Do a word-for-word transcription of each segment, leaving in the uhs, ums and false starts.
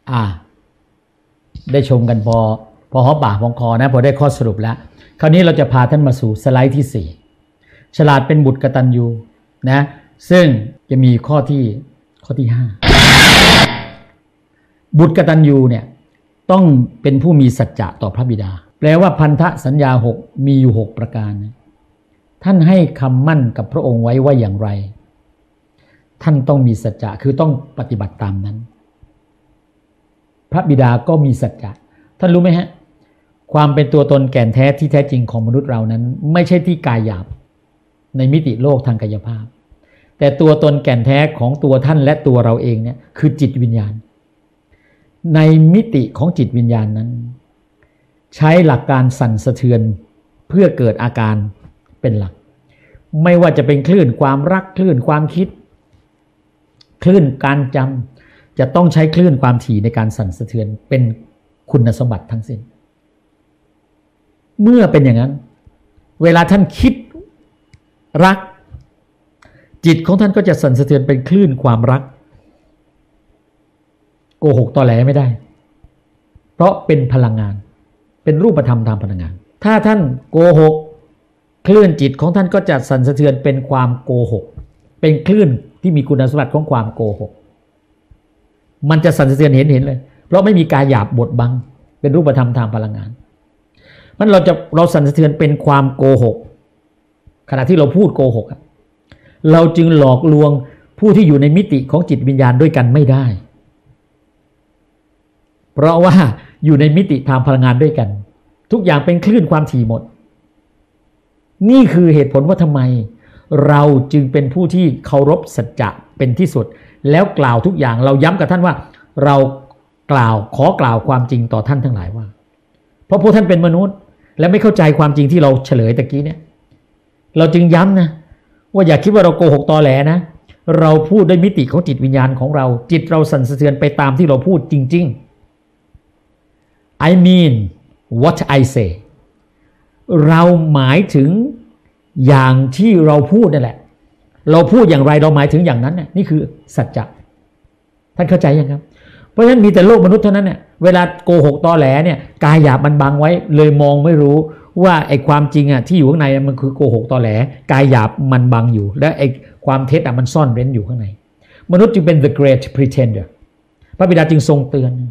อ่าได้ชมกันพอพอหอมปากหอมคอนะพอได้ข้อสรุปแล้วคราวนี้เราจะพาท่านมาสู่สไลด์ที่สี่ฉลาดเป็นบุตรกตัญญูนะซึ่งจะมีข้อที่ข้อที่ห้าบุตรกตัญญูเนี่ยต้องเป็นผู้มีสัจจะต่อพระบิดาแปลว่าพันธสัญญาหกมีอยู่หกประการนะท่านให้คำมั่นกับพระองค์ไว้ว่าอย่างไรท่านต้องมีสัจจะคือต้องปฏิบัติตามนั้นพระบิดาก็มีสัจจะท่านรู้ไหมฮะความเป็นตัวตนแก่นแท้ที่แท้จริงของมนุษย์เรานั้นไม่ใช่ที่กายหยาบในมิติโลกทางกายภาพแต่ตัวตนแก่นแท้ของตัวท่านและตัวเราเองเนี่ยคือจิตวิญญาณในมิติของจิตวิญญาณนั้นใช้หลักการสั่นสะเทือนเพื่อเกิดอาการเป็นหลักไม่ว่าจะเป็นคลื่นความรักคลื่นความคิดคลื่นการจำจะต้องใช้คลื่นความถี่ในการสั่นสะเทือนเป็นคุณสมบัติทั้งสิ้นเมื่อเป็นอย่างนั้นเวลาท่านคิดรักจิตของท่านก็จะสั่นสะเทือนเป็นคลื่นความรักโกหกตอแหลไม่ได้เพราะเป็นพลังงานเป็นรูปธรรมตามพลังงานถ้าท่านโกหกคลื่นจิตของท่านก็จะสั่นสะเทือนเป็นความโกหกเป็นคลื่นที่มีคุณสมบัติของความโกหกมันจะสั่นสะเทือนเห็นเห็นเลยเพราะไม่มีกายหยาบบดบังเป็นรูปธรรมทางพลังงานมันเราจะเราสั่นสะเทือนเป็นความโกหกขณะที่เราพูดโกหกเราจึงหลอกลวงผู้ที่อยู่ในมิติของจิตวิญญาณด้วยกันไม่ได้เพราะว่าอยู่ในมิติทางพลังงานด้วยกันทุกอย่างเป็นคลื่นความถี่หมดนี่คือเหตุผลว่าทำไมเราจึงเป็นผู้ที่เคารพสัจจะเป็นที่สุดแล้วกล่าวทุกอย่างเราย้ำกับท่านว่าเรากล่าวขอกล่าวความจริงต่อท่านทั้งหลายว่าเพราะพวกท่านเป็นมนุษย์และไม่เข้าใจความจริงที่เราเฉลยตะกี้เนี่ยเราจึงย้ำนะว่าอย่าคิดว่าเราโกหกตอแหลนะเราพูดด้วยมิติของจิตวิญญาณของเราจิตเราสั่นสะเทือนไปตามที่เราพูดจริงๆ I mean what I say เราหมายถึงอย่างที่เราพูดนั่นแหละเราพูดอย่างไรเราหมายถึงอย่างนั้นน่ะนี่คือสัจจะท่านเข้าใจยังครับเพราะฉะนั้นมีแต่โลกมนุษย์เท่านั้นเนี่ยเวลาโกหกตอแหลเนี่ยกายหยาบมันบังไว้เลยมองไม่รู้ว่าไอ้ความจริงอ่ะที่อยู่ข้างในมันคือโกหกตอแหลกายหยาบมันบังอยู่และไอ้ความเท็จอ่ะมันซ่อนเร้นอยู่ข้างในมนุษย์จึงเป็น the great pretender พระบิดาจึงทรงเตือน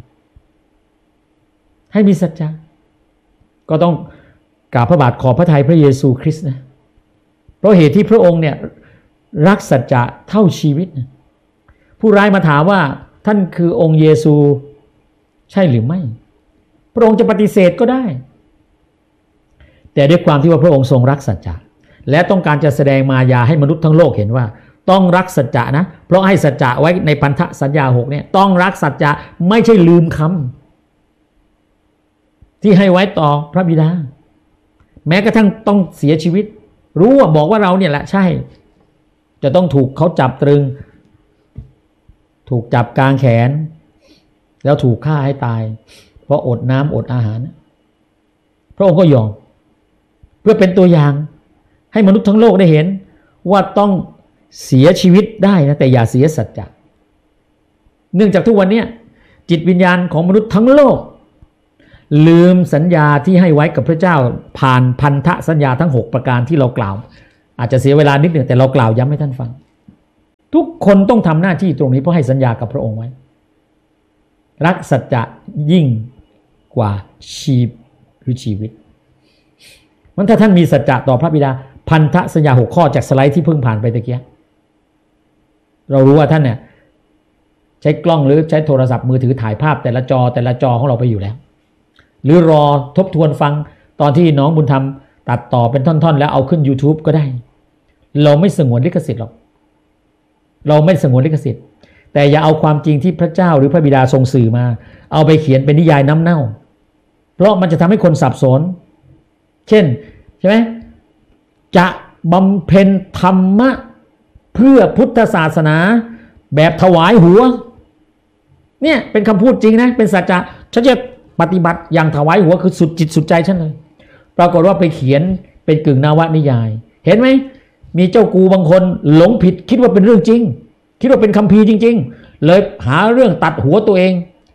ให้มีสัจจะก็ต้องกราบพระบาทขอพระทัยพระเยซูคริสต์นะเพราะเหตุที่พระองค์เนี่ยรักสัจจะเท่าชีวิตนะผู้ร้ายมาถามว่าท่านคือองค์เยซูใช่หรือไม่พระองค์จะปฏิเสธก็ได้แต่ด้วยความที่ว่าพระองค์ทรงรักสัจจะและต้องการจะแสดงมายาให้มนุษย์ทั้งโลกเห็นว่าต้องรักสัจจะนะเพราะให้สัจจะไว้ในพันธสัญญาหกเนี่ยต้องรักสัจจะไม่ใช่ลืมคำที่ให้ไว้ต่อพระบิดาแม้กระทั่งต้องเสียชีวิตรู้ว่าบอกว่าเราเนี่ยแหละใช่จะต้องถูกเขาจับตรึงถูกจับกลางแขนแล้วถูกฆ่าให้ตายเพราะอดน้ำอดอาหารพระองค์ก็ยอมเพื่อเป็นตัวอย่างให้มนุษย์ทั้งโลกได้เห็นว่าต้องเสียชีวิตได้นะแต่อย่าเสียสัจจะเนื่องจากทุกวันนี้จิตวิญญาณของมนุษย์ทั้งโลกลืมสัญญาที่ให้ไว้กับพระเจ้าผ่านพันธสัญญาทั้งหกประการที่เรากล่าวอาจจะเสียเวลานิดหนึ่งแต่เรากล่าวย้ำให้ท่านฟังทุกคนต้องทำหน้าที่ตรงนี้เพราะให้สัญญากับพระองค์ไว้รักสัจจะยิ่งกว่าชีพหรือชีวิตมันถ้าท่านมีสัจจะต่อพระบิดาพันธสัญญาหกข้อจากสไลด์ที่เพิ่งผ่านไปตะเกียเรารู้ว่าท่านเนี่ยใช้กล้องหรือใช้โทรศัพท์มือถือถ่ายภาพแต่ละจอแต่ละจอของเราไปอยู่แล้วหรือรอทบทวนฟังตอนที่น้องบุญธรรมตัดต่อเป็นท่อนๆแล้วเอาขึ้น YouTube ก็ได้เราไม่สงวนลิขสิทธิ์หรอกเราไม่สงวนลิขสิทธิ์แต่อย่าเอาความจริงที่พระเจ้าหรือพระบิดาทรงสื่อมาเอาไปเขียนเป็นนิยายน้ำเน่าเพราะมันจะทำให้คนสับสนเช่นใช่ไหมจะบำเพ็ญธรรมะเพื่อพุทธศาสนาแบบถวายหัวเนี่ยเป็นคำพูดจริงนะเป็นสัจจะฉันจะปฏิบัติอย่างถวายหัวคือสุดจิตสุดใจฉันเลยปรากฏว่าไปเขียนเป็นกึ่งนวนิยายเห็นไหมมีเจ้ากูบางคนหลงผิดคิดว่าเป็นเรื่องจริงคิดว่าเป็นคัมภีร์จริงๆเลยหาเรื่องตัดหัวตัวเอง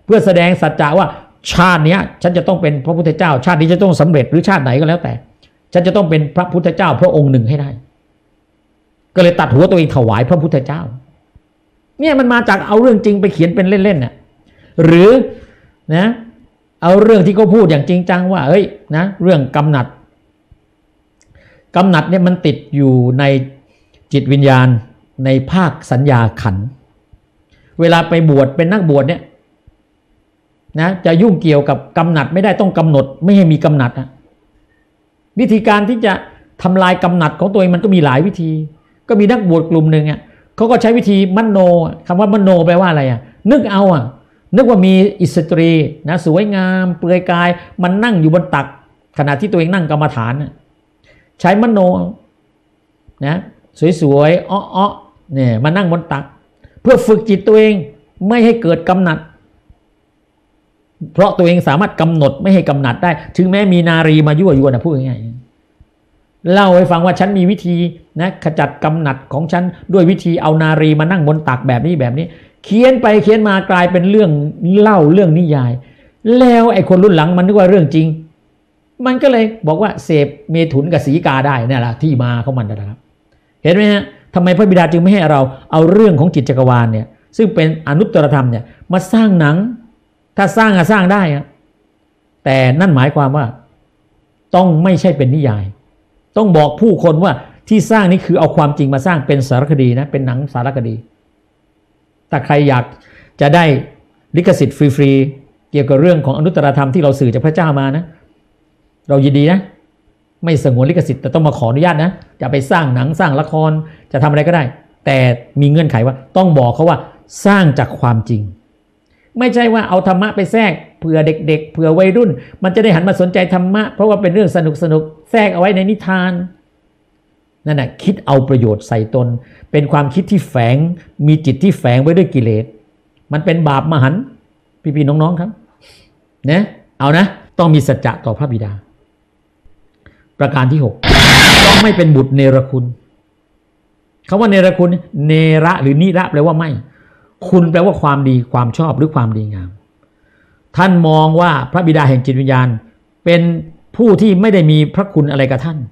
เพื่อแสดงสัจจะว่าชาตินี้ฉันจะต้องเป็นพระพุทธเจ้าชาตินี้จะต้องสำเร็จหรือชาติไหนก็แล้วแต่ฉันจะต้องเป็นพระพุทธเจ้าพระองค์หนึ่งให้ได้ก็เลยตัดหัวตัวเองถวายพระพุทธเจ้าเนี่ยมันมาจากเอาเรื่องจริงไปเขียนเป็นเล่นๆน่ะหรือนะเอาเรื่องที่เขาพูดอย่างจริงจังว่าเฮ้ยนะเรื่องกำหนัดกำหนัดเนี่ยมันติดอยู่ในจิตวิญญาณในภาคสัญญาขันธ์เวลาไปบวชเป็นนักบวชเนี่ยนะจะยุ่งเกี่ยวกับกำหนัดไม่ได้ต้องกำหนดไม่ให้มีกำหนัดนะวิธีการที่จะทำลายกำหนัดของตัวเองมันก็มีหลายวิธีก็มีนักบวชกลุ่มหนึ่งอ่ะเขาก็ใช้วิธีมโนคำว่ามโนแปลว่าอะไรอ่ะนึกเอาอ่ะนึกว่ามีอิสตรีนะสวยงามเปลือยกายมันนั่งอยู่บนตักขณะที่ตัวเองนั่งกรรมฐานนะใช้มโนนะสวยๆอ้อๆเนี่ยมานั่งบนตักเพื่อฝึกจิตตัวเองไม่ให้เกิดกำหนัดเพราะตัวเองสามารถกำหนดไม่ให้กำหนัดได้ถึงแม้มีนารีมายั่วยวนนะพูดง่ายๆเล่าให้ฟังว่าฉันมีวิธีนะขจัดกำหนัดของฉันด้วยวิธีเอานารีมานั่งบนตักแบบนี้แบบนี้เขียนไปเขียนมากลายเป็นเรื่องเล่าเรื่องนิยายแล้วไอ้คนรุ่นหลังมันนึกว่าเรื่องจริงมันก็เลยบอกว่าเสพเมถุนกับสีกาได้นี่แหละที่มาของมันนะครับเห็นไหมฮะทำไมพระบิดาจึงไม่ให้เราเอาเรื่องของจิตจักรวาลเนี่ยซึ่งเป็นอนุตตรธรรมเนี่ยมาสร้างหนังถ้าสร้างอะสร้างได้อะแต่นั่นหมายความว่าต้องไม่ใช่เป็นนิยายต้องบอกผู้คนว่าที่สร้างนี้คือเอาความจริงมาสร้างเป็นสารคดีนะเป็นหนังสารคดีถ้าใครอยากจะได้ลิขสิทธิ์ฟรีๆเกี่ยวกับเรื่องของอนุตตรธรรมที่เราสื่อจากพระเจ้ามานะเรายินดีนะไม่สงวนลิขสิทธิ์แต่ต้องมาขออนุญาตนะจะไปสร้างหนังสร้างละครจะทำอะไรก็ได้แต่มีเงื่อนไขว่าต้องบอกเขาว่าสร้างจากความจริงไม่ใช่ว่าเอาธรรมะไปแทรกเผื่อเด็กๆเผื่อวัยรุ่นมันจะได้หันมาสนใจธรรมะเพราะว่าเป็นเรื่องสนุกสนุกแทรกเอาไว้ในนิทานนั่นแหะคิดเอาประโยชน์ใส่ตนเป็นความคิดที่แฝงมีจิตที่แฝงไว้ด้วยกิเลสมันเป็นบาปมหันต์พี่ๆน้องๆครับนะเอานะต้องมีสัจจะต่อพระบิดาประการที่หกต้องไม่เป็นบุตรเนรคุณคำว่าเนรคุณเนระหรือนิระแปลว่าไม่คุณแปลว่าความดีความชอบหรือความดีงามท่านมองว่าพระบิดาแห่งจิตวิญญาณเป็นผู้ที่ไม่ได้มีพระคุณอะไรกับท่าน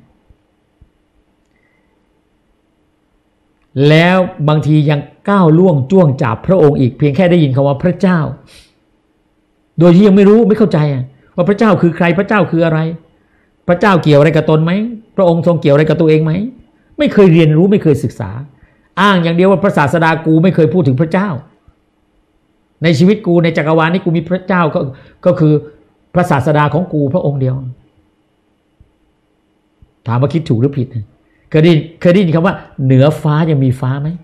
แล้วบางทียังก้าวล่วงจ้วงจับพระองค์อีกเพียงแค่ได้ยินคำว่าพระเจ้าโดยที่ยังไม่รู้ไม่เข้าใจว่าพระเจ้าคือใครพระเจ้าคืออะไรพระเจ้าเกี่ยวอะไรกับตนไหมพระองค์ทรงเกี่ยวอะไรกับตัวเองไหมไม่เคยเรียนรู้ไม่เคยศึกษาอ้างอย่างเดียวว่าพระศาสดากูไม่เคยพูดถึงพระเจ้าในชีวิตกูในจักรวาลนี้กูมีพระเจ้าก็ก็คือพระศาสดาของกูพระองค์เดียวถามว่าคิดถูกหรือผิดเคยได้เคยได้ยินคำว่าเหนือฟ้ายังมีฟ้าไหม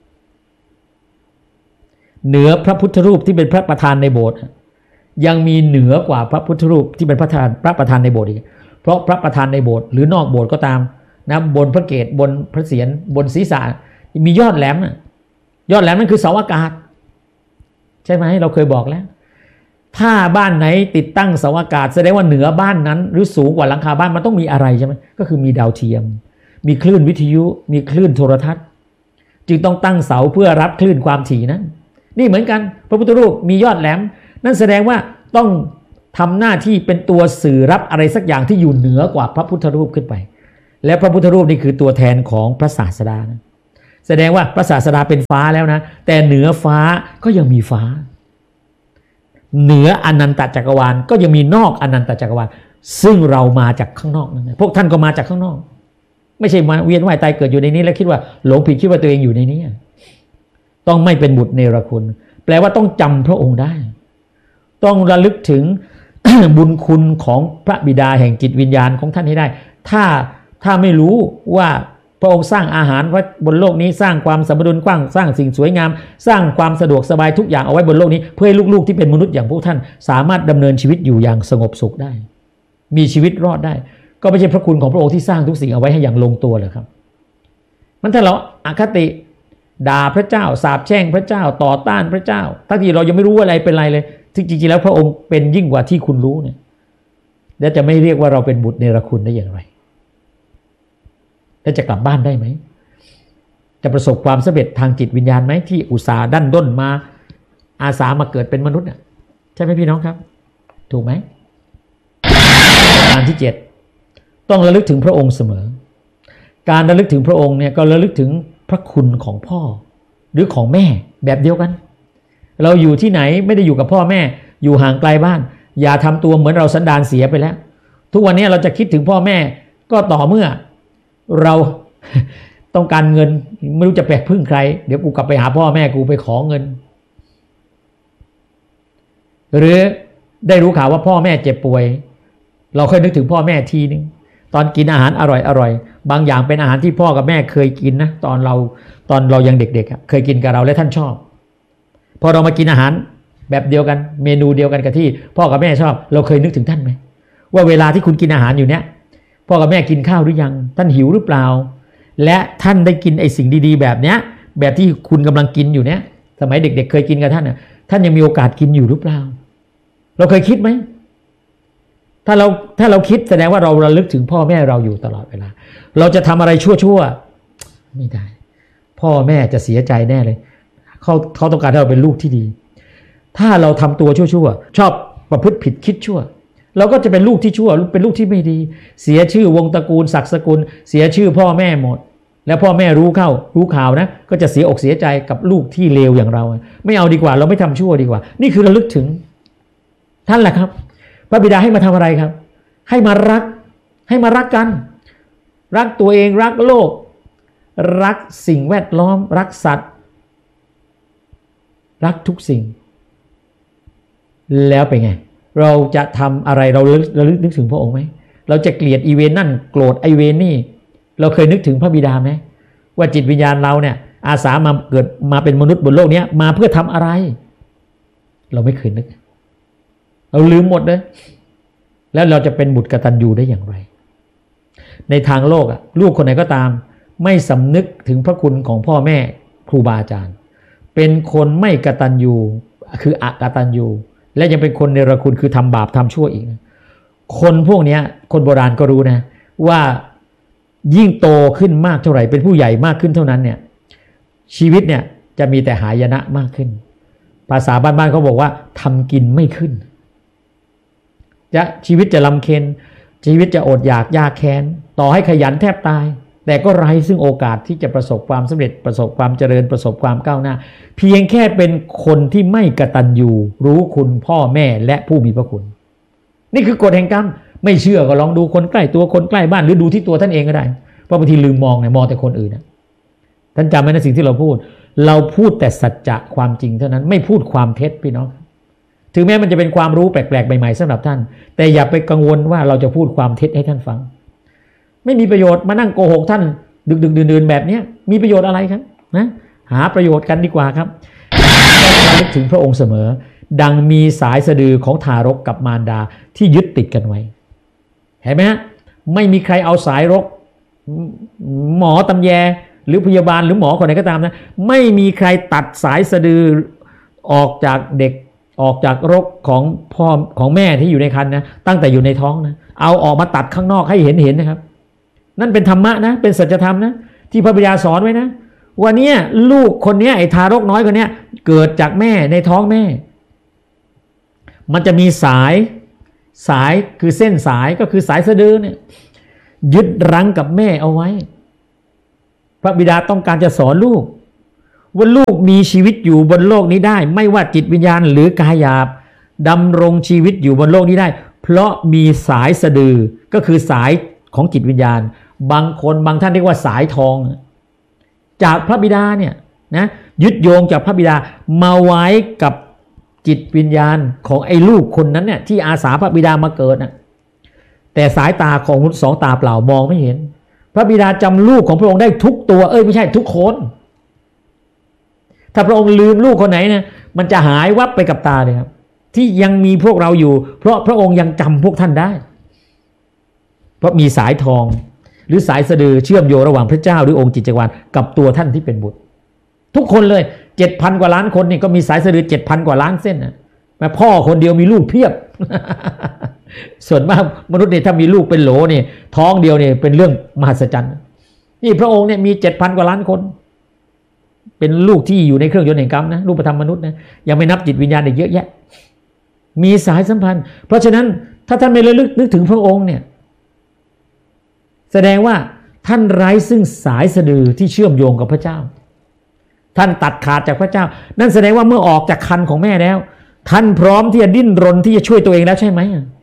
เหนือพระพุทธรูปที่เป็นพระประธานในโบสถ์ยังมีเหนือกว่าพระพุทธรูปที่เป็นพระประธานพระประธานในโบสถ์อีกเพราะพระประธานในโบสถ์หรือนอกโบสถ์ก็ตามนะบนพระเกศบนพระเศียรบนศีรษะมียอดแหลมนะยอดแหลมนั่นคือเสาอากาศใช่ไหมเราเคยบอกแล้วถ้าบ้านไหนติดตั้งเสาอากาศแสดงว่าเหนือบ้านนั้นหรือสูงกว่าหลังคาบ้านมันต้องมีอะไรใช่ไหมก็คือมีดาวเทียมมีคลื่นวิทยุมีคลื่นโทรทัศน์จึงต้องตั้งเสาเพื่อรับคลื่นความถี่นั้นนี่เหมือนกันพระพุทธรูปมียอดแหลมนั่นแสดงว่าต้องทำหน้าที่เป็นตัวสื่อรับอะไรสักอย่างที่อยู่เหนือกว่าพระพุทธรูปขึ้นไปและพระพุทธรูปนี่คือตัวแทนของพระศาสดานะแสดงว่าพระศาสดาเป็นฟ้าแล้วนะแต่เหนือฟ้าก็ยังมีฟ้าเหนืออนันตจักรวาลก็ยังมีนอกอนันตจักรวาลซึ่งเรามาจากข้างนอกนั่นนะพวกท่านก็มาจากข้างนอกไม่ใช่มาเวียนว่ายตายเกิดอยู่ในนี้แล้วคิดว่าหลงผิดคิดว่าตัวเองอยู่ในนี้ต้องไม่เป็นบุตรเนรคุณแปลว่าต้องจำพระองค์ได้ต้องระลึกถึง บุญคุณของพระบิดาแห่งจิตวิญญาณของท่านให้ได้ถ้าถ้าไม่รู้ว่าพระองค์สร้างอาหารไว้บนโลกนี้สร้างความสมดุลกว้างสร้างสิ่งสวยงามสร้างความสะดวกสบายทุกอย่างเอาไว้บนโลกนี้เพื่อให้ลูกๆที่เป็นมนุษย์อย่างพวกท่านสามารถดำเนินชีวิตอยู่อย่างสงบสุขได้มีชีวิตรอดได้ก็ไม่ใช่พระคุณของพระองค์ที่สร้างทุกสิ่งเอาไว้ให้อย่างลงตัวเลยครับมันถ้าเราอคติด่าพระเจ้าสาปแช่งพระเจ้าต่อต้านพระเจ้าทั้งที่เรายังไม่รู้อะไรเป็นไรเลยจริงๆแล้วพระองค์เป็นยิ่งกว่าที่คุณรู้เนี่ยแล้วจะไม่เรียกว่าเราเป็นบุตรเนรคุณได้อย่างไรแล้วจะกลับบ้านได้ไหมจะประสบความสำเร็จทางจิตวิญญาณไหมที่อุตส่าห์ดั้นด้นมาอาสามาเกิดเป็นมนุษย์น่ะใช่ไหมพี่น้องครับถูกไหมอันที่เจ็ดต้องระลึกถึงพระองค์เสมอการระลึกถึงพระองค์เนี่ยก็ระลึกถึงพระคุณของพ่อหรือของแม่แบบเดียวกันเราอยู่ที่ไหนไม่ได้อยู่กับพ่อแม่อยู่ห่างไกลบ้านอย่าทำตัวเหมือนเราสันดานเสียไปแล้วทุกวันนี้เราจะคิดถึงพ่อแม่ก็ต่อเมื่อเราต้องการเงินไม่รู้จะไปพึ่งใครเดี๋ยวกูกลับไปหาพ่อแม่กูไปขอเงินหรือได้รู้ข่าวว่าพ่อแม่เจ็บป่วยเราเคยนึกถึงพ่อแม่ทีนึงตอนกินอาหารอร่อยอร่อยบางอย่างเป็นอาหารที่พ่อกับแม่เคยกินนะตอนเราตอนเรายังเด็กๆเคยกินกับเราและท่านชอบพอเรามากินอาหารแบบเดียวกันเมนูเดียวกันกับที่พ่อกับแม่ชอบเราเคยนึกถึงท่านไหมว่าเวลาที่คุณกินอาหารอยู่เนี้ยพ่อกับแม่กินข้าวหรือยังท่านหิวหรือเปล่าและท่านได้กินไอ้สิ่งดีๆแบบเนี้ยแบบที่คุณกำลังกินอยู่เนี้ยสมัยเด็กๆเคยกินกับท่านน่ะท่านยังมีโอกาสกินอยู่หรือเปล่าเราเคยคิดไหมถ้าเราถ้าเราคิดแสดงว่าเราระลึกถึงพ่อแม่เราอยู่ตลอดเวลาเราจะทำอะไรชั่วๆไม่ได้พ่อแม่จะเสียใจแน่เลยเขาเขาต้องการให้เราเป็นลูกที่ดีถ้าเราทำตัวชั่วๆชอบประพฤติผิดคิดชั่วเราก็จะเป็นลูกที่ชั่วเป็นลูกที่ไม่ดีเสียชื่อวงตระกูลศักดิ์สกุลเสียชื่อพ่อแม่หมดแล้วพ่อแม่รู้เข้ารู้ข่าวนะก็จะเสียอกเสียใจกับลูกที่เลวอย่างเราไม่เอาดีกว่าเราไม่ทำชั่วดีกว่านี่คือระลึกถึงท่านแหละครับพระบิดาให้มาทำอะไรครับให้มารักให้มารักกันรักตัวเองรักโลกรักสิ่งแวดล้อมรักสัตว์รักทุกสิ่งแล้วเป็นไงเราจะทำอะไรเราเราลึกนึกถึงพระองค์ไหมเราจะเกลียดอีเวนนั่นโกรธไอเวนนี่เราเคยนึกถึงพระบิดาไหมว่าจิตวิญญาณเราเนี่ยอาสามาเกิดมาเป็นมนุษย์บนโลกนี้มาเพื่อทำอะไรเราไม่เคยนึกเราลืมหมดเลยแล้วเราจะเป็นบุตรกตัญญูได้อย่างไรในทางโลกอ่ะลูกคนไหนก็ตามไม่สำนึกถึงพระคุณของพ่อแม่ครูบาอาจารย์เป็นคนไม่กตัญญูคืออกตัญญูและยังเป็นคนเนรคุณคือทำบาปทำชั่วอีกคนพวกนี้คนโบราณก็รู้นะว่ายิ่งโตขึ้นมากเท่าไหร่เป็นผู้ใหญ่มากขึ้นเท่านั้นเนี่ยชีวิตเนี่ยจะมีแต่หายนะมากขึ้นภาษาบ้านๆเขาบอกว่าทำกินไม่ขึ้นจะชีวิตจะลำเค็ญชีวิตจะอดอยากยากแค้นต่อให้ขยันแทบตายแต่ก็ไร้ซึ่งโอกาสที่จะประสบความสำเร็จประสบความเจริญประสบความก้าวหน้าเพียงแค่เป็นคนที่ไม่กตัญญูรู้คุณพ่อแม่และผู้มีพระคุณนี่คือกฎแห่งกรรมไม่เชื่อก็ลองดูคนใกล้ตัวคนใกล้บ้านหรือดูที่ตัวท่านเองก็ได้เพราะบางทีลืมมองเนี่ยมองแต่คนอื่นนะท่านจำไว้ในสิ่งที่เราพูดเราพูดแต่สัจจะความจริงเท่านั้นไม่พูดความเท็จพี่น้องถึงแม้มันจะเป็นความรู้แปลกๆใหม่ๆสำหรับท่านแต่อย่าไปกังวลว่าเราจะพูดความเท็จให้ท่านฟังไม่มีประโยชน์มานั่งโกหกท่านดึกดึกดื่นๆแบบนี้มีประโยชน์อะไรครับนะหาประโยชน์กันดีกว่าครับเรานึกถึงพระองค์เสมอดังมีสายสะดือของทารกกับมารดาที่ยึดติดกันไว้เห็นไหมฮะไม่มีใครเอาสายรกหมอตำแยหรือพยาบาลหรือหมอคนไหนก็ตามนะไม่มีใครตัดสายสะดือออกจากเด็กออกจากรกของพ่อของแม่ที่อยู่ในครรภ์นะตั้งแต่อยู่ในท้องนะเอาออกมาตัดข้างนอกให้เห็นเห็นนะครับนั่นเป็นธรรมะนะเป็นสัจธรรมนะที่พระบิดาสอนไว้นะว่าเนี่ยลูกคนนี้ไอ้ทารกน้อยคนนี้เกิดจากแม่ในท้องแม่มันจะมีสายสายคือเส้นสายก็คือสายสะดือเนี่ยยึดรั้งกับแม่เอาไว้พระบิดาต้องการจะสอนลูกว่าลูกมีชีวิตอยู่บนโลกนี้ได้ไม่ว่าจิตวิญญาณหรือกายหยาบดำรงชีวิตอยู่บนโลกนี้ได้เพราะมีสายสะดือก็คือสายของจิตวิญญาณบางคนบางท่านเรียกว่าสายทองจากพระบิดาเนี่ยนะยึดโยงจากพระบิดามาไว้กับจิตวิญญาณของไอ้ลูกคนนั้นเนี่ยที่อาสาพระบิดามาเกิดนะแต่สายตาของมนุษย์สองตาเปล่ามองไม่เห็นพระบิดาจำลูกของพระองค์ได้ทุกตัวเอ้ยไม่ใช่ทุกคนถ้าพระองค์ลืมลูกคนไหนเนี่ยมันจะหายวับไปกับตาเลยครับที่ยังมีพวกเราอยู่เพราะพระองค์ยังจำพวกท่านได้เพราะมีสายทองหรือสายสะดือเชื่อมโยงระหว่างพระเจ้าหรือองค์จิตจักรวาลกับตัวท่านที่เป็นบุตรทุกคนเลย เจ็ดพัน กว่าล้านคนนี่ก็มีสายสะดือ เจ็ดพัน กว่าล้านเส้นนะแม่พ่อคนเดียวมีลูกเพียบ ส่วนมากมนุษย์เนี่ยถ้ามีลูกเป็นโหลเนี่ยท้องเดียวเนี่ยเป็นเรื่องมหัศจรรย์นี่พระองค์เนี่ยมี เจ็ดพัน กว่าล้านคนเป็นลูกที่อยู่ในเครื่องยนต์แห่งกรรมนะรูปธรรมมนุษย์นะยังไม่นับจิตวิญญาณอีกเยอะแยะมีสายสัมพันธ์เพราะฉะนั้นถ้าท่านไม่ระลึกนึกถึงพระองค์เนี่ยแสดงว่าท่านไร้ซึ่งสายสะดือที่เชื่อมโยงกับพระเจ้าท่านตัดขาดจากพระเจ้านั่นแสดงว่าเมื่อออกจากครรภ์ของแม่แล้วท่านพร้อมที่จะดิ้นรนที่จะช่วยตัวเองแล้วใช่ไหม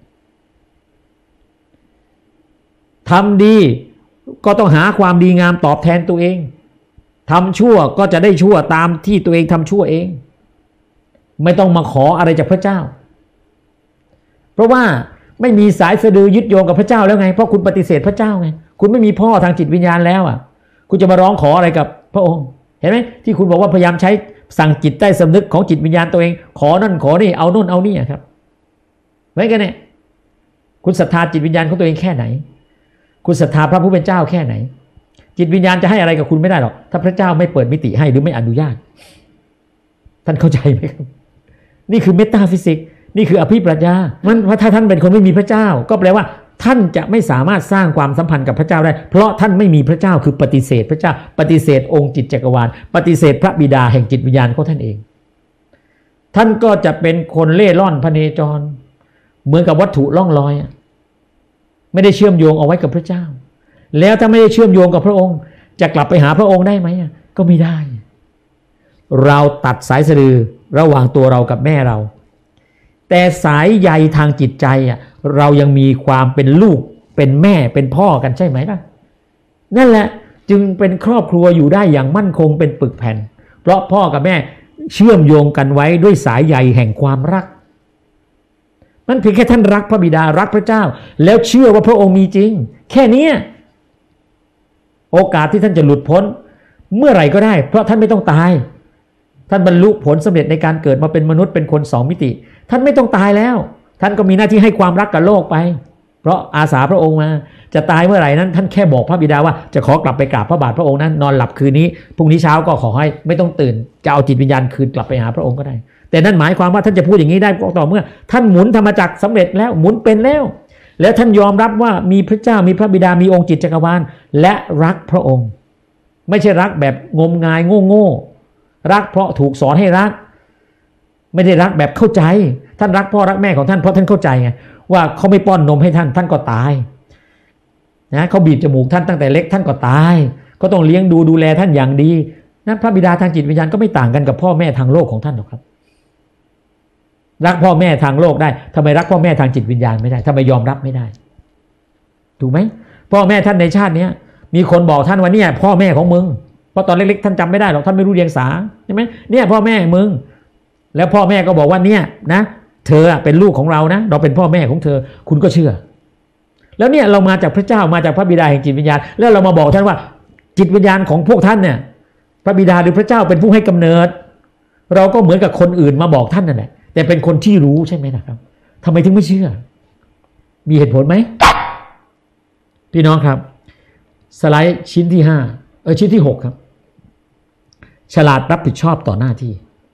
ทำดีก็ต้องหาความดีงามตอบแทนตัวเองทำชั่วก็จะได้ชั่วตามที่ตัวเองทำชั่วเองไม่ต้องมาขออะไรจากพระเจ้าเพราะว่าไม่มีสายสะดือยึดโยงกับพระเจ้าแล้วไงเพราะคุณปฏิเสธพระเจ้าไงคุณไม่มีพ่อทางจิตวิญญาณแล้วอ่ะคุณจะมาร้องขออะไรกับพระองค์เห็นไหมที่คุณบอกว่าพยายามใช้สั่งจิตใต้สำนึกของจิตวิญญาณตัวเองขอนั่นขอนี่เอาโน่นเอานี่ครับไว้กันเนี่ยคุณศรัทธาจิตวิญญาณของตัวเองแค่ไหนคุณศรัทธาพระผู้เป็นเจ้าแค่ไหนจิตวิญญาณจะให้อะไรกับคุณไม่ได้หรอกถ้าพระเจ้าไม่เปิดมิติให้หรือไม่อนุญาตท่านเข้าใจไหมครับนี่คือเมตาฟิสิกส์นี่คืออภิปรัชญามันถ้าท่านเป็นคนไม่มีพระเจ้าก็แปลว่าท่านจะไม่สามารถสร้างความสัมพันธ์กับพระเจ้าได้เพราะท่านไม่มีพระเจ้าคือปฏิเสธพระเจ้าปฏิเสธองค์จิตจักรวาลปฏิเสธพระบิดาแห่งจิตวิญญาณของท่านเองท่านก็จะเป็นคนเล่ร่อนพเนจรเหมือนกับวัตถุล่องลอยไม่ได้เชื่อมโยงเอาไว้กับพระเจ้าแล้วถ้าไม่ได้เชื่อมโยงกับพระองค์จะกลับไปหาพระองค์ได้ไหมก็ไม่ได้เราตัดสายสะดือระหว่างตัวเรากับแม่เราแต่สายใยทางจิตใจอ่ะเรายังมีความเป็นลูกเป็นแม่เป็นพ่อกันใช่ไหมล่ะนั่นแหละจึงเป็นครอบครัวอยู่ได้อย่างมั่นคงเป็นปึกแผ่นเพราะพ่อกับแม่เชื่อมโยงกันไว้ด้วยสายใยแห่งความรักมันเพียงแค่ท่านรักพระบิดารักพระเจ้าแล้วเชื่อว่าพระองค์มีจริงแค่นี้โอกาสที่ท่านจะหลุดพ้นเมื่อไหร่ก็ได้เพราะท่านไม่ต้องตายท่านบรรลุผลสำเร็จในการเกิดมาเป็นมนุษย์เป็นคนสองมิติท่านไม่ต้องตายแล้วท่านก็มีหน้าที่ให้ความรักกับโลกไปเพราะอาสาพระองค์มาจะตายเมื่อไหร่นั้นท่านแค่บอกพระบิดาว่าจะขอกลับไปกราบพระบาทพระองค์นั้นนอนหลับคืนนี้พรุ่งนี้เช้าก็ขอให้ไม่ต้องตื่นจะเอาจิตวิญญาณคืนกลับไปหาพระองค์ก็ได้แต่นั่นหมายความว่าท่านจะพูดอย่างนี้ได้ก็ต่อเมื่อท่านหมุนธรรมจักรสำเร็จแล้วหมุนเป็นแล้วแล้วท่านยอมรับว่ามีพระเจ้ามีพระบิดามีองค์จิตจักรวาลและรักพระองค์ไม่ใช่รักแบบงมงายโง่ๆรักเพราะถูกสอนให้รักไม่ได้รักแบบเข้าใจท่านรักพ่อรักแม่ของท่านเพราะท่านเข้าใจไงว่าเขาไม่ป้อนนมให้ท่านท่านก็ตายนะเขาบีบจมูกท่านตั้งแต่เล็กท่านก็ตายก็ต้องเลี้ยงดูดูแลท่านอย่างดีนะพระบิดาทางจิตวิญญาณก็ไม่ต่างกันกับพ่อแม่ทางโลกของท่านหรอกครับรักพ่อแม่ทางโลกได้ทำไมรักพ่อแม่ทางจิตวิญญาณไม่ได้ทำไมยอมรับไม่ได้ถูกไหมพ่อแม่ท่านในชาตินี้มีคนบอกท่านว่าเนี่ยพ่อแม่ของมึงเพราะตอนเล็กๆท่านจำไม่ได้หรอกท่านไม่รู้เรียงสาใช่ไหมเนี่ยพ่อแม่มึงแล้วพ่อแม่ก็บอกว่าเนี่ยนะเธอเป็นลูกของเรานะเราเป็นพ่อแม่ของเธอคุณก็เชื่อแล้วเนี่ยเรามาจากพระเจ้ามาจากพระบิดาแห่งจิตวิญญาณแล้วเรามาบอกท่านว่าจิตวิญญาณของพวกท่านเนี่ยพระบิดาหรือพระเจ้าเป็นผู้ให้กำเนิดเราก็เหมือนกับคนอื่นมาบอกท่านนั่นแหละแต่เป็นคนที่รู้ใช่ไหมนะครับทำไมถึงไม่เชื่อมีเหตุผลไหมพี่น้องครับสไลด์ชิ้นที่ห้าเออชิ้นที่หกครับฉลาดรับผิดชอบต่อหน้าที่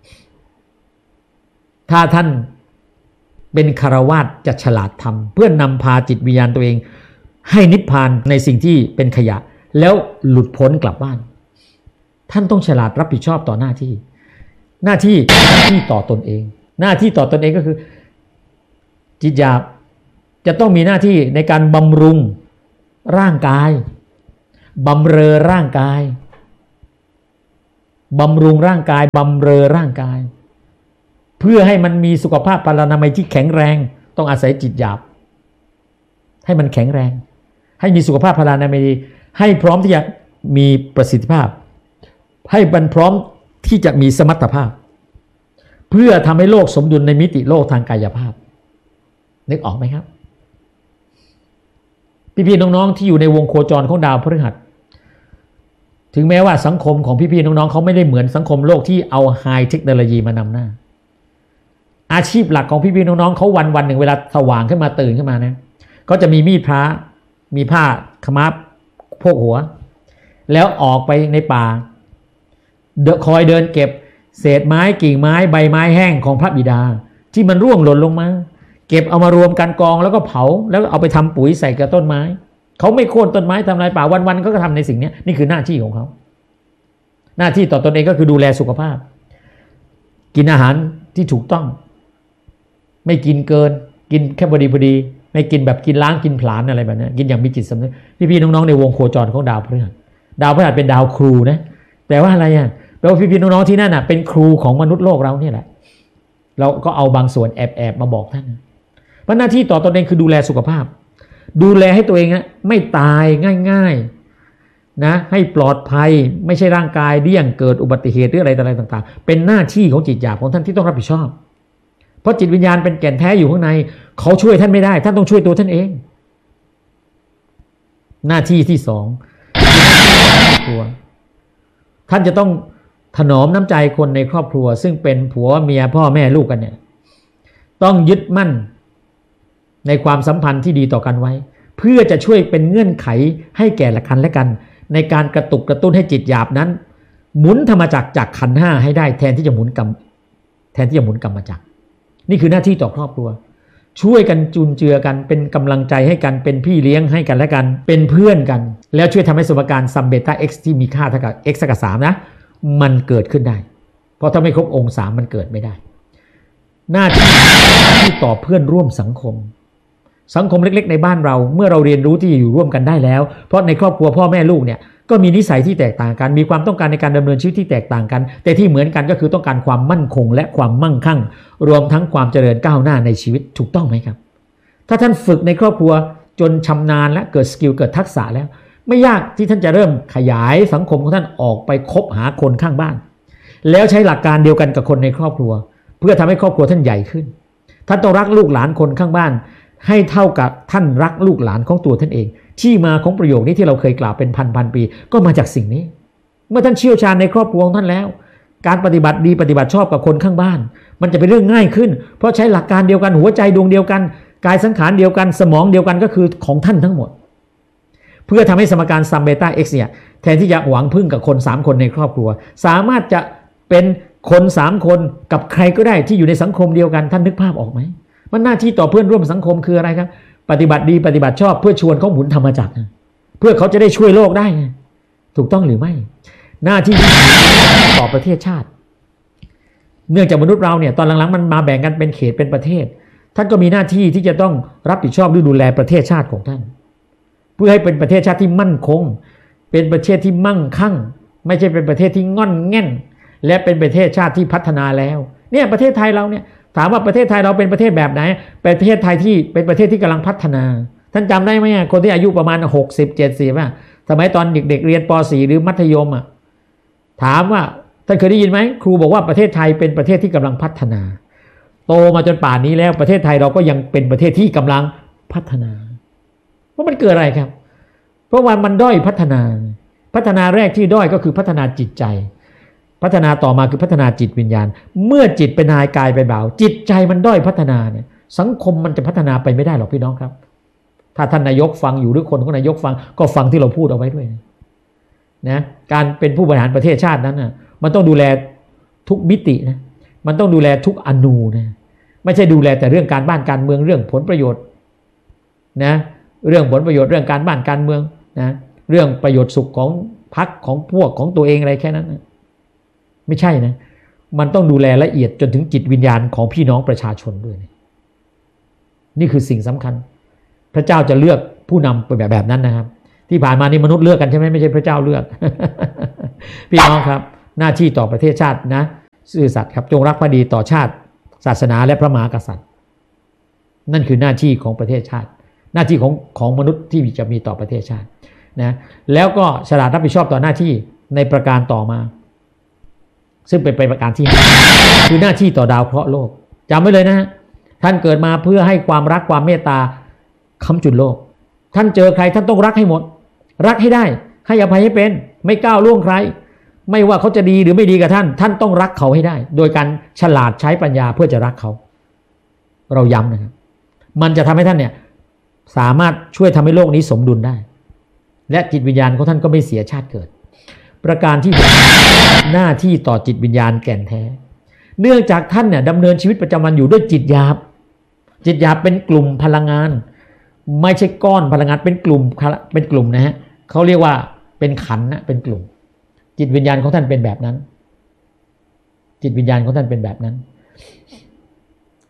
ถ้าท่านเป็นคฤหัสถ์จะฉลาดทำเพื่อนำพาจิตวิญญาณตัวเองให้นิพพานในสิ่งที่เป็นขยะแล้วหลุดพ้นกลับบ้านท่านต้องฉลาดรับผิดชอบต่อหน้าที่หน้าที่ที่ต่อตนเองหน้าที่ต่อตนเองก็คือจิตหยาบจะต้องมีหน้าที่ในการบำรุงร่างกายบำเรอร่างกายบำรุงร่างกายบำเรอร่างกายเพื่อให้มันมีสุขภาพพลานามัยที่แข็งแรงต้องอาศัยจิตหยาบให้มันแข็งแรงให้มีสุขภาพพลานามัยดีให้พร้อมที่จะมีประสิทธิภาพให้มันพร้อมที่จะมีสมรรถภาพเพื่อทำให้โลกสมดุลในมิติโลกทางกายภาพนึกออกไหมครับพี่ๆน้องๆที่อยู่ในวงโคจรของดาวพฤหัสถึงแม้ว่าสังคมของพี่ๆน้องๆเขาไม่ได้เหมือนสังคมโลกที่เอาไฮเทคโนโลยีมานำหน้าอาชีพหลักของพี่ๆน้องๆเขาวันวันหนึ่งเวลาสว่างขึ้นมาตื่นขึ้นมานะเขาจะมีมีดพระมีผ้าขมับโพกหัวแล้วออกไปในป่าเดคอยเดินเก็บเศษไม้กิ่งไม้ใบไม้แห้งของพระบิดาที่มันร่วงหล่นลงมาเก็บเอามารวมกันกองแล้วก็เผาแล้วเอาไปทำปุ๋ยใส่กับต้นไม้เขาไม่โค่นต้นไม้ทำลายป่าวันๆก็ทำในสิ่งนี้นี่คือหน้าที่ของเขาหน้าที่ต่อตนเองก็คือดูแลสุขภาพกินอาหารที่ถูกต้องไม่กินเกินกินแค่พอดีพอดีไม่กินแบบกินล้างกินผลาญอะไรแบบนี้กินอย่างมีจิตสำนึกพี่ๆน้องๆในวงโคจรของดาวพฤหัสดาวพฤหัสเป็นดาวครูนะแปลว่าอะไรอ่ะแปลว่าพี่ๆน้องๆที่นั่นอ่ะเป็นครูของมนุษย์โลกเราเนี่ยแหละเราก็เอาบางส่วนแอบๆมาบอกท่านเพราะหน้าที่ต่อตนเองคือดูแลสุขภาพดูแลให้ตัวเองนะไม่ตายง่ายๆนะให้ปลอดภัยไม่ใช่ร่างกายเดี่ยงเกิดอุบัติเหตุหรืออะไรต่างๆเป็นหน้าที่ของจิตหยาบของท่านที่ต้องรับผิดชอบเพราะจิตวิญญาณเป็นแก่นแท้อยู่ข้างในเขาช่วยท่านไม่ได้ท่านต้องช่วยตัวท่านเองหน้าที่ที่สองตัวท่านจะต้องถนอมน้ำใจคนในครอบครัวซึ่งเป็นผัวเมียพ่อแม่ลูกกันเนี่ยต้องยึดมั่นในความสัมพันธ์ที่ดีต่อกันไว้เพื่อจะช่วยเป็นเงื่อนไขให้แก่ละกันและกันในการกระตุกกระตุ้นให้จิตหยาบนั้นหมุนธรรมจักรจากขันธ์ห้าให้ได้แทนที่จะหมุนกรรมแทนที่จะหมุนกรรมจักรนี่คือหน้าที่ต่อครอบครัวช่วยกันจุนเจือกันเป็นกำลังใจให้กันเป็นพี่เลี้ยงให้กันและกันเป็นเพื่อนกันแล้วช่วยทำให้สมการซัมเบต้า x ที่มีค่าเท่ากับ x กับสามนะมันเกิดขึ้นได้เพราะถ้าไม่ครบองค์สามมันเกิดไม่ได้หน้าที่ที่ต่อเพื่อนร่วมสังคมสังคมเล็กๆในบ้านเราเมื่อเราเรียนรู้ที่จะอยู่ร่วมกันได้แล้วเพราะในครอบครัวพ่อแม่ลูกเนี่ยก็มีนิสัยที่แตกต่างกันมีความต้องการในการดำเนินชีวิตที่แตกต่างกันแต่ที่เหมือนกันก็คือต้องการความมั่นคงและความมั่งคั่งรวมทั้งความเจริญก้าวหน้าในชีวิตถูกต้องไหมครับถ้าท่านฝึกในครอบครัวจนชำนาญและเกิดสกิลเกิดทักษะแล้วไม่ยากที่ท่านจะเริ่มขยายสังคมของท่านออกไปคบหาคนข้างบ้านแล้วใช้หลักการเดียวกันกับคนในครอบครัวเพื่อทำให้ครอบครัวท่านใหญ่ขึ้นท่านต้องรักลูกหลานคนข้างบ้านให้เท่ากับท่านรักลูกหลานของตัวท่านเองที่มาของประโยคนี้ที่เราเคยกล่าวเป็นพันพันปีก็มาจากสิ่งนี้เมื่อท่านเชี่ยวชาญในครอบครัวของท่านแล้วการปฏิบัติดีปฏิบัติชอบกับคนข้างบ้านมันจะเป็นเรื่องง่ายขึ้นเพราะใช้หลักการเดียวกันหัวใจดวงเดียวกันกายสังขารเดียวกันสมองเดียวกันก็คือของท่านทั้งหมดเพื่อทำให้สมการซัมเบต้า x เนี่ยแทนที่จะหวังพึ่งกับคนสามคนในครอบครัวสามารถจะเป็นคนสามคนกับใครก็ได้ที่อยู่ในสังคมเดียวกันท่านนึกภาพออกไหมมันหน้าที่ต่อเพื่อนร่วมสังคมคืออะไรครับปฏิบัติดีปฏิบัติชอบเพื่อชวนเขาหมุนธรรมจักรเพื่อเขาจะได้ช่วยโลกได้ถูกต้องหรือไม่หน้าที่ต่อประเทศชาติเนื่องจากมนุษย์เราเนี่ยตอนหลังๆมันมาแบ่งกันเป็นเขตเป็นประเทศท่านก็มีหน้าที่ที่จะต้องรับผิดชอบดูแลประเทศชาติของท่านเพื่อให้เป็นประเทศชาติที่มั่นคงเป็นประเทศที่มั่งคั่งไม่ใช่เป็นประเทศที่ง่อนแง่นและเป็นประเทศชาติที่พัฒนาแล้วเนี่ยประเทศไทยเราเนี่ยถามว่าประเทศไทยเราเป็นประเทศแบบไหนเป็นประเทศไทยที่เป็นประเทศที่กำลังพัฒนาท่านจำได้ไหมคนที่อายุประมาณหกสิบ เจ็ดสิบอ่ะสมัยตอนเด็กๆเรียนป สี่ หรือมัธยมอ่ะถามว่าท่านเคยได้ยินไหมครูบอกว่าประเทศไทยเป็นประเทศที่กำลังพัฒนาโตมาจนป่านนี้แล้วประเทศไทยเราก็ยังเป็นประเทศที่กำลังพัฒนาเพราะมันเกิดอะไรครับเพราะว่ามันด้อยพัฒนาพัฒนาแรกที่ด้อยก็คือพัฒนาจิตใจพัฒนาต่อมาคือพัฒนาจิตวิญญาณเมื่อจิตเป็นนายกายไปเบาจิตใจมันด้อยพัฒนาเนี่ยสังคมมันจะพัฒนาไปไม่ได้หรอกพี่น้องครับถ้าท่านนายกฟังอยู่หรือคนของนายกฟังก็ฟังที่เราพูดเอาไว้ด้วยนะการเป็นผู้บริหารประเทศชาตินั้นนะมันต้องดูแลทุกมิตินะมันต้องดูแลทุกอนูนะไม่ใช่ดูแลแต่เรื่องการบ้านการเมืองเรื่องผลประโยชน์นะเรื่องผลประโยชน์เรื่องการบ้านการเมืองนะเรื่องประโยชน์สุขของพรรคของพวกของตัวเองอะไรแค่นั้นนะไม่ใช่นะมันต้องดูแลละเอียดจนถึงจิตวิญญาณของพี่น้องประชาชนด้วยนี่คือสิ่งสำคัญพระเจ้าจะเลือกผู้นำไปแบบแบบนั้นนะครับที่ผ่านมานี่มนุษย์เลือกกันใช่ไหมไม่ใช่พระเจ้าเลือก พี่น้องครับหน้าที่ต่อประเทศชาตินะซื่อสัตย์ครับจงรักภักดีต่อชาติศาสนาและพระมหากษัตริย์นั่นคือหน้าที่ของประเทศชาติหน้าที่ของของมนุษย์ที่จะมีต่อประเทศชาตินะแล้วก็ฉลาดรับผิดชอบต่อหน้าที่ในประการต่อมาซึ่งเป็นประการที่คือหน้าที่ต่อดาวเคราะห์โลกจำไว้เลยนะฮะท่านเกิดมาเพื่อให้ความรักความเมตตาค้ำจุนโลกท่านเจอใครท่านต้องรักให้หมดรักให้ได้ให้อภัยให้เป็นไม่ก้าวล่วงใครไม่ว่าเขาจะดีหรือไม่ดีกับท่านท่านต้องรักเขาให้ได้โดยการฉลาดใช้ปัญญาเพื่อจะรักเขาเราย้ำนะครับมันจะทำให้ท่านเนี่ยสามารถช่วยทำให้โลกนี้สมดุลได้และจิตวิญญาณของท่านก็ไม่เสียชาติเกิดประการที่หน้าที่ต่อจิตวิญญาณแก่นแท้เนื่องจากท่านเนี่ยดำเนินชีวิตประจำวันอยู่ด้วยจิตหยาบจิตหยาบเป็นกลุ่มพลังงานไม่ใช่ก้อนพลังงานเป็นกลุ่มเป็นกลุ่มนะฮะเขาเรียกว่าเป็นขันธ์นะเป็นกลุ่มจิตวิญญาณของท่านเป็นแบบนั้นจิตวิญญาณของท่านเป็นแบบนั้น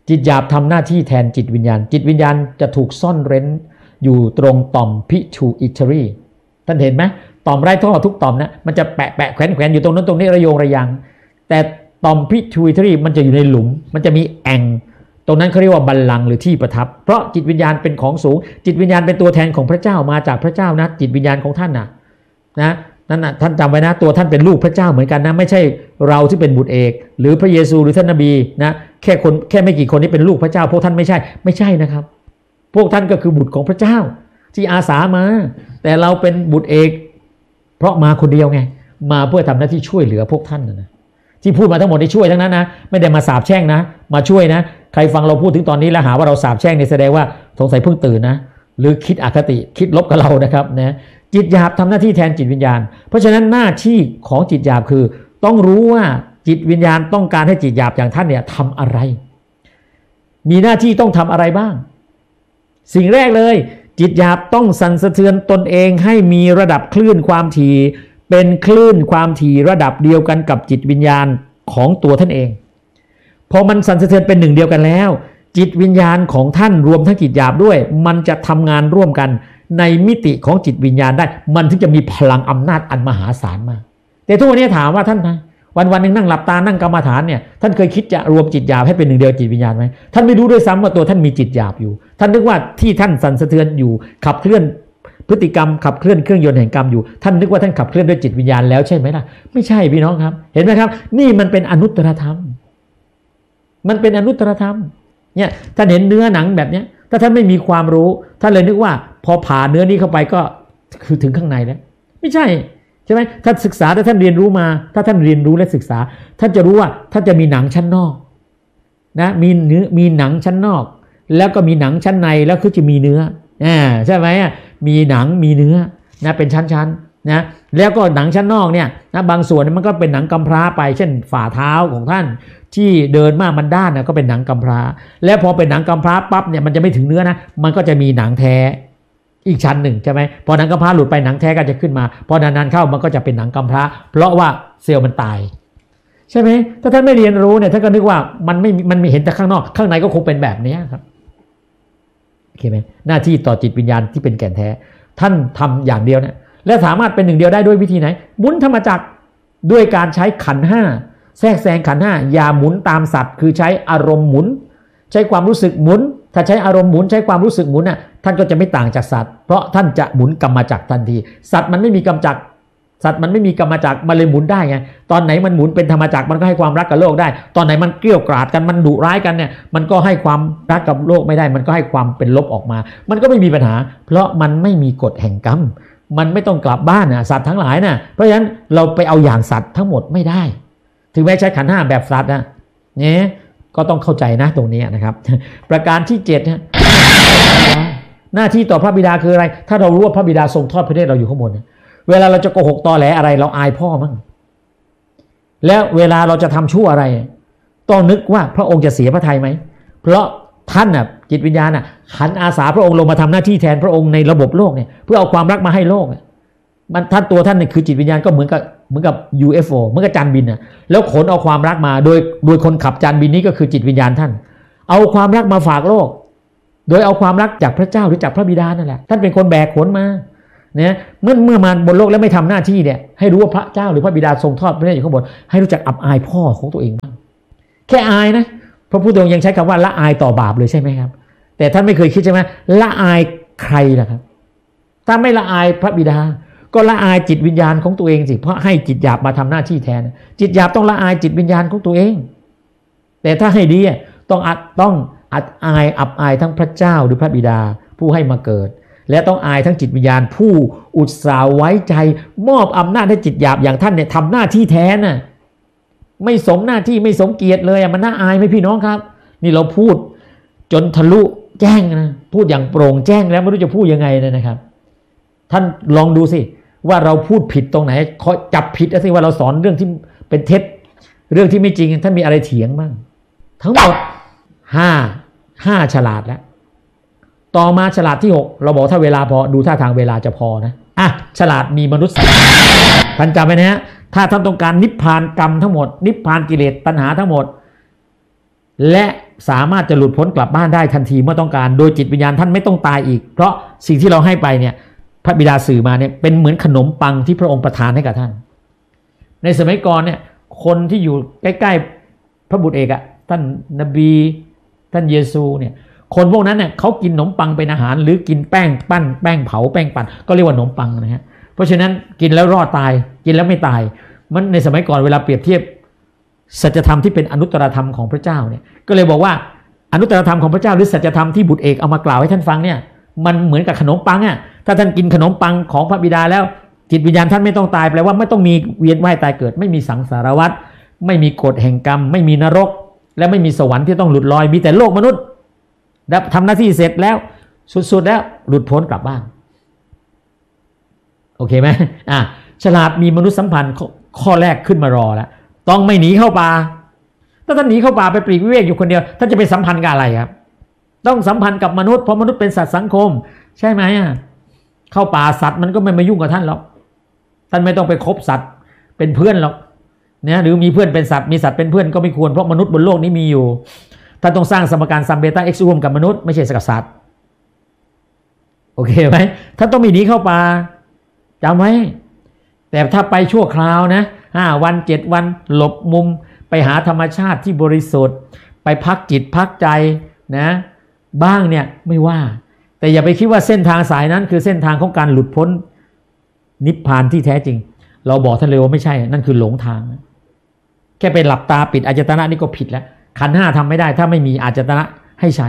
จิตหยาบทำหน้าที่แทนจิตวิญญาณจิตวิญญาณจะถูกซ่อนเร้นอยู่ตรงต่อม pituitary ท่านเห็นไหมต่อมไร้ท่อทุกต่อมนะมันจะแปะแปะแขวนแขวนอยู่ตรงนั้นตรงนี้ระโยงระยางแต่ต่อม pituitary มันจะอยู่ในหลุมมันจะมีแอ่งตรงนั้นเขาเรียกว่าบัลลังก์หรือที่ประทับเพราะจิตวิญญาณเป็นของสูงจิตวิญญาณเป็นตัวแทนของพระเจ้ามาจากพระเจ้านะจิตวิญญาณของท่านนะนะนั่นนะท่านจำไว้นะตัวท่านเป็นลูกพระเจ้าเหมือนกันนะไม่ใช่เราที่เป็นบุตรเอกหรือพระเยซูหรือท่านนบีนะแค่คนแค่ไม่กี่คนนี้เป็นลูกพระเจ้าพวกท่านไม่ใช่ไม่ใช่นะครับพวกท่านก็คือบุตรของพระเจ้าที่อาสามาแต่เราเป็นบุตรเอกเพราะมาคนเดียวไงมาเพื่อทำหน้าที่ช่วยเหลือพวกท่านนะที่พูดมาทั้งหมดที่ช่วยทั้งนั้นนะไม่ได้มาสาปแช่งนะมาช่วยนะใครฟังเราพูดถึงตอนนี้แล้วหาว่าเราสาปแช่งเนี่ยแสดงว่าสงสัยเพิ่งตื่นนะหรือคิดอคติคิดลบกับเรานะครับนะจิตหยาบทำหน้าที่แทนจิตวิญญาณเพราะฉะนั้นหน้าที่ของจิตหยาบคือต้องรู้ว่าจิตวิญญาณต้องการให้จิตหยาบอย่างท่านเนี่ยทำอะไรมีหน้าที่ต้องทำอะไรบ้างสิ่งแรกเลยจิตหยาบต้องสั่นสะเทือนตนเองให้มีระดับคลื่นความถี่เป็นคลื่นความถี่ระดับเดียวกันกับจิตวิญญาณของตัวท่านเองพอมันสั่นสะเทือนเป็นหนึ่งเดียวกันแล้วจิตวิญญาณของท่านรวมทั้งจิตหยาบด้วยมันจะทำงานร่วมกันในมิติของจิตวิญญาณได้มันถึงจะมีพลังอำนาจอันมหาศาลมากแต่ทุกวันนี้ถามว่าท่านนะวันวันหนึ่งนั่งหลับตานั่งกรรมฐานเนี่ยท่านเคยคิดจะรวมจิตหยาบให้เป็นหนึ่งเดียวจิตวิญญาณไหมท่านไม่รู้ด้วยซ้ำว่าตัวท่านมีจิตหยาบอยู่ท่านนึกว่าที่ท่านสั่นสะเทือนอยู่ขับเคลื่อนพฤติกรรมขับเคลื่อนเครื่องยนต์แห่งกรรมอยู่ท่านนึกว่าท่านขับเคลื่อนด้วยจิตวิญญาณแล้วใช่ไหมล่ะไม่ใช่พี่น้องครับเห็นไหมครับนี่มันเป็นอนุตตรธรรมมันเป็นอนุตตรธรรมเนี่ยท่านเห็นเนื้อหนังแบบเนี้ยถ้าท่านไม่มีความรู้ท่านเลยนึกว่าพอผ่าเนื้อนี้เข้าไปก็คือถึงข้างในแล้วไม่ใช่ใช่ไหมถ้าศึกษาถ้าท่านเรียนรู้มาถ้าท่านเรียนรู้และศึกษาท่านจะรู้ว่าท่านจะมีหนังชั้นนอกนะมีเนื้อมีหนังชั้นนอกแล้วก็มีหนังชั้นในแล้วคือจะมีเนื้ออ่าใช่ไหมมีหนังมีเนื้อนะเป็นชั้นๆนะแล้วก็หนังชั้นนอกเนี่ยนะบางส่วนมันก็เป็นหนังกำพร้าไปเช่นฝ่าเท้าของท่านที่เดินมามันด้านนะก็เป็นหนังกำพร้าแล้วพอเป็นหนังกำพร้าปั๊บเนี่ยมันจะไม่ถึงเนื้อนะมันก็จะมีหนังแท้อีกชั้นหนึ่งใช่ไหมพอหนังกำพร้าหลุดไปหนังแท้ก็จะขึ้นมาพอนานๆเข้ามันก็จะเป็นหนังกำพร้าเพราะว่าเซลล์มันตายใช่ไหมถ้าท่านไม่เรียนรู้เนี่ยท่านก็นึกว่ามันไม่มันมีเห็นแต่ข้างนอกข้างในก็คงเป็นแบบนี้ครับโอเคไหมหน้าที่ต่อจิตวิญญาณที่เป็นแก่นแท้ท่านทำอย่างเดียวเนี่ยและสามารถเป็นหนึ่งเดียวได้ด้วยวิธีไหนหมุนธรรมจักรด้วยการใช้ขันธ์ห้าแทรกแซงขันธ์ห้าอย่าหมุนตามสัตว์คือใช้อารมณ์หมุนใช้ความรู้สึกหมุนถ้าใช้อารมณ์หมุนใช้ความรู้สึกหมุนน่ะท่านก็จะไม่ต่างจากสัตว์เพราะท่านจะหมุนกรรมจักรทันทีสัตว์มันไม่มีกรรมจักรสัตว์มันไม่มีกรรมจักรมันเลยหมุนได้ไงตอนไหนมันหมุนเป็นธรรมจักรมันก็ให้ความรักกับโลกได้ตอนไหนมันเกลี้ยกล่อมกันมันดุร้ายกันเนี่ยมันก็ให้ความรักกับโลกไม่ได้มันก็ให้ความเป็นลบออกมามันก็ไม่มีปัญหาเพราะมันไม่มีกฎแห่งกรรมมันไม่ต้องกลับบ้านนะสัตว์ทั้งหลายนะเพราะฉะนั้นเราไปเอาอย่างสัตว์ทั้งหมดไม่ได้ถึงแม้ใช้ขันธ์ห้าแบบสัตว์นะเนี่ยก็ต้องเข้าใจนะตรงนี้นะครับประการที่เจ็ดนะหน้าที่ต่อพระบิดาคืออะไรถ้าเรารู้ว่าพระบิดาทรงทอดพระเนตรเราอยู่ข้างบนเวลาเราจะโกหกตอแหลอะไรเราอายพ่อมั้งแล้วเวลาเราจะทำชั่วอะไรต้องนึกว่าพระองค์จะเสียพระทัยไหมเพราะท่านน่ะจิตวิญญาณน่ะขันอาสาพระองค์ลงมาทำหน้าที่แทนพระองค์ในระบบโลกเนี่ยเพื่อเอาความรักมาให้โลกมันท่านตัวท่านเนี่ยคือจิตวิญญาณก็เหมือนกับเหมือนกับ ยู เอฟ โอ เหมือนกับจานบินน่ะแล้วขนเอาความรักมาโดยโดยคนขับจานบินนี้ก็คือจิตวิญญาณท่านเอาความรักมาฝากโลกโดยเอาความรักจากพระเจ้าหรือจากพระบิดานั่นแหละท่านเป็นคนแบกขนมาเนี่ยเมื่อเมื่อมาบนโลกแล้วไม่ทำหน้าที่เนี่ยให้รู้ว่าพระเจ้าหรือพระบิดาทรงทอดพระเนตรอยู่ข้างบนให้รู้จักอับอายพ่อของตัวเองบ้างแค่อายนะพระพุทธองค์ยังใช้คำว่าละอายต่อบาปเลยใช่ไหมครับแต่ท่านไม่เคยคิดใช่ไหมละอายใครล่ะครับถ้าไม่ละอายพระบิดาก็ละอายจิตวิญญาณของตัวเองสิเพราะให้จิตหยาบมาทำหน้าที่แทนจิตหยาบต้องละอายจิตวิญญาณของตัวเองแต่ถ้าให้ดีต้องอัดต้องอัดอายอับอายทั้งพระเจ้าหรือพระบิดาผู้ให้มาเกิดและต้องอายทั้งจิตวิญญาณผู้อุตส่าห์ไว้ใจมอบอำนาจให้จิตหยาบอย่างท่านเนี่ยทำหน้าที่แทนน่ะไม่สมหน้าที่ไม่สมเกียรติเลยมันน่าอายไหมพี่น้องครับนี่เราพูดจนทะลุแจ้งนะพูดอย่างโปร่งแจ้งแล้วไม่รู้จะพูดยังไงเลยนะครับท่านลองดูสิว่าเราพูดผิดตรงไหนขอจับผิดสิว่าเราสอนเรื่องที่เป็นเท็จเรื่องที่ไม่จริงท่านมีอะไรเถียงบ้างทั้งหมดห้าห้าฉลาดแล้วต่อมาฉลาดที่หกเราบอกถ้าเวลาพอดูท่าทางเวลาจะพอนะอ่ะฉลาดมีมนุษย์ท่านจำไว้นะฮะถ้าท่านต้องการนิพพานกรรมทั้งหมดนิพพานกิเลสตัณหาทั้งหมดและสามารถจะหลุดพ้นกลับบ้านได้ทันทีเมื่อต้องการโดยจิตวิญญาณท่านไม่ต้องตายอีกเพราะสิ่งที่เราให้ไปเนี่ยพระบิดาสื่อมาเนี่ยเป็นเหมือนขนมปังที่พระองค์ประทานให้กับท่านในสมัยก่อนเนี่ยคนที่อยู่ใกล้ๆพระบุตรเอกอะท่านนบีท่านเยซูเนี่ยคนพวกนั้นเนี่ยเขากินขนมปังเป็นอาหารหรือกินแป้งปั้นแป้งเผาแป้งปั่นก็เรียกว่าขนมปังนะฮะเพราะฉะนั้นกินแล้วรอดตายกินแล้วไม่ตายมันในสมัยก่อนเวลาเปรียบเทียบสัจธรรมที่เป็นอนุตตรธรรมของพระเจ้าเนี่ยก็เลยบอกว่าอนุตตรธรรมของพระเจ้าหรือสัจธรรมที่บุตรเอกเอามากล่าวให้ท่านฟังเนี่ยมันเหมือนกับขนมปังอ่ะถ้าท่านกินขนมปังของพระบิดาแล้วจิตวิญญาณท่านไม่ต้องตายแปลว่าไม่ต้องมีเวียนว่ายตายเกิดไม่มีสังสารวัฏไม่มีกฎแห่งกรรมไม่มีนรกและไม่มีสวรรค์ที่ต้องหลุดลอยมีแต่โลกมนุษย์ทำหน้าที่เสร็จแล้วสุดๆแล้วหลุดพ้นกลับบ้านโอเคไหมอ่ะฉลาดมีมนุษยสัมพันธ์ข้อแรกขึ้นมารอแล้วต้องไม่หนีเข้าป่าถ้าท่านหนีเข้าป่าไปปลีกวิเวกอยู่คนเดียวท่านจะไปสัมพันธ์กับอะไรครับต้องสัมพันธ์กับมนุษย์เพราะมนุษย์เป็นสัตว์สังคมใช่ไหมอ่ะเข้าป่าสัตว์มันก็ไม่มายุ่งกับท่านหรอกท่านไม่ต้องไปคบสัตว์เป็นเพื่อนหรอกเนี่ยหรือมีเพื่อนเป็นสัตว์มีสัตว์เป็นเพื่อนก็ไม่ควรเพราะมนุษย์บนโลกนี้มีอยู่ท่านต้องสร้างสมการซัมเบต้าเอ็กซ์ร่วมกับมนุษย์ไม่ใช่กับสัตว์โอเคไหมท่านต้องมีหนีเข้าป่าจำไว้แต่ถ้าไปชั่วคราวนะห้าวันเจ็ดวันหลบมุมไปหาธรรมชาติที่บริสุทธิ์ไปพักจิตพักใจนะบ้างเนี่ยไม่ว่าแต่อย่าไปคิดว่าเส้นทางสายนั้นคือเส้นทางของการหลุดพ้นนิพพานที่แท้จริงเราบอกท่านเลยว่าไม่ใช่นั่นคือหลงทางนะแค่ไปหลับตาปิดอายตนะนี่ก็ผิดแล้วขันธ์ห้าทำไม่ได้ถ้าไม่มีอายตนะให้ใช้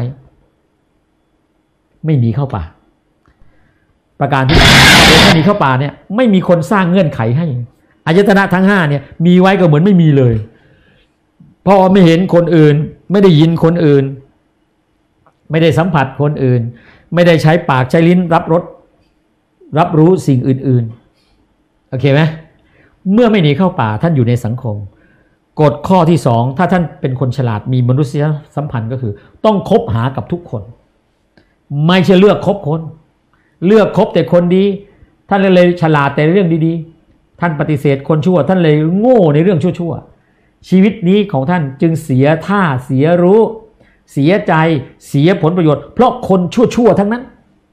ไม่หนีเข้าป่าประการที่ถ้าหนีเข้าป่าเนี่ยไม่มีคนสร้างเงื่อนไขให้อายตนะทั้งห้าเนี่ยมีไว้ก็เหมือนไม่มีเลยเพราะไม่เห็นคนอื่นไม่ได้ยินคนอื่นไม่ได้สัมผัสคนอื่นไม่ได้ใช้ปากใช้ลิ้นรับรสรับรู้สิ่งอื่นๆโอเคไหมเมื่อไม่หนีเข้าป่าท่านอยู่ในสังคมกฎข้อที่สองถ้าท่านเป็นคนฉลาดมีมนุษยสัมพันธ์ก็คือต้องคบหากับทุกคนไม่ใช่เลือกคบคนเลือกคบแต่คนดีท่านเลยฉลาดแต่เรื่องดีๆท่านปฏิเสธคนชั่วท่านเลยโง่ในเรื่องชั่วๆชีวิตนี้ของท่านจึงเสียท่าเสียรู้เสียใจเสียผลประโยชน์เพราะคนชั่วๆทั้งนั้น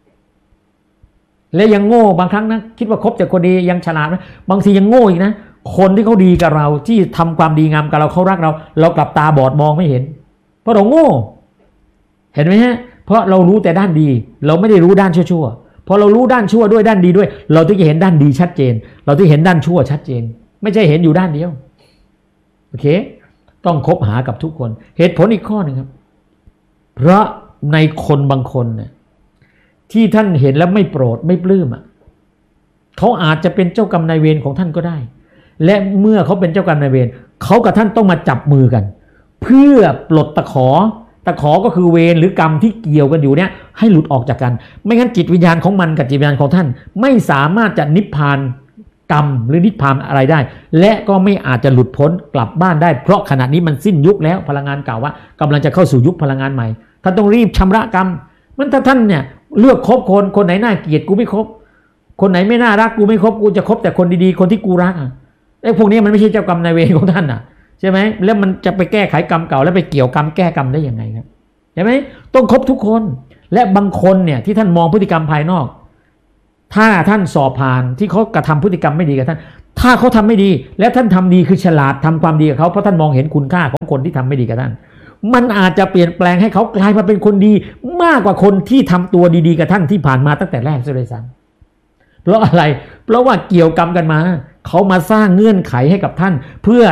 และยังโง่บางครั้งนะคิดว่าคบแต่คนดียังฉลาดนะบางทียังโง่อีกนะคนที่เขาดีกับเราที่ทำความดีงามกับเราเขารักเราเรากลับตาบอดมองไม่เห็นเพราะเราโง่เห็นไหมฮะเพราะเรารู้แต่ด้านดีเราไม่ได้รู้ด้านชั่วๆพอเรารู้ด้านชั่วด้วยด้านดีด้วยเราถึงจะเห็นด้านดีชัดเจนเราถึงเห็นด้านชั่วชัดเจนไม่ใช่เห็นอยู่ด้านเดียวโอเคต้องคบหากับทุกคนเหตุผลอีกข้อหนึ่งครับเพราะในคนบางคนเนี่ยที่ท่านเห็นแล้วไม่โปรดไม่ปลื้มอ่ะเขาอาจจะเป็นเจ้ากรรมนายเวรของท่านก็ได้และเมื่อเขาเป็นเจ้ากรรมนายเวรเขากับท่านต้องมาจับมือกันเพื่อปลดตะขอตะขอก็คือเวรหรือกรรมที่เกี่ยวกันอยู่เนี่ยให้หลุดออกจากกันไม่งั้นจิตวิญญาณของมันกับจิตวิญญาณของท่านไม่สามารถจะนิพพานกรรมหรือนิพพานอะไรได้และก็ไม่อาจจะหลุดพ้นกลับบ้านได้เพราะขณะนี้มันสิ้นยุคแล้วพลังงานเก่าว่ากำลังจะเข้าสู่ยุคพลังงานใหม่ท่านต้องรีบชำระกรรมมันถ้าท่านเนี่ยเลือกคบคนคนไหนน่าเกลียดกูไม่คบคนไหนไม่น่ารักกูไม่คบกูจะคบแต่คนดีๆคนที่กูรักอ่ะไอ้พวกนี้มันไม่ใช่เจ้ากรรมนายเวรของท่านอ่ะใช่ไหมแล้วมันจะไปแก้ไขกรรมเก่าแล้วไปเกี่ยวกรรมแก้กรรมได้ยังไงครับใช่ไหมต้องคบทุกคนและบางคนเนี่ยที่ท่านมองพฤติกรรมภายนอกถ้าท่านสอบผ่านที่เขากระทำพฤติกรรมไม่ดีกับท่านถ้าเขาทำไม่ดีและท่านทำดีคือฉลาดทำความดีกับเขาเพราะท่านมองเห็นคุณค่าของคนที่ทำไม่ดีกับท่านมันอาจจะเปลี่ยนแปลงให้เขากลายมาเป็นคนดีมากกว่าคนที่ทำตัวดีๆกับท่านที่ผ่านมาตั้งแต่แรกซะด้วยซ้ำเพราะอะไรเพราะว่าเกี่ยวกรรมกันมาเขามาสร้างเงื่อนไขให้กับท่านเพื่อ